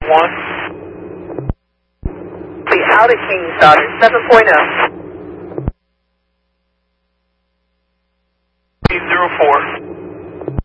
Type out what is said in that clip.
1. The out of Kings Dodge 7.0. 04.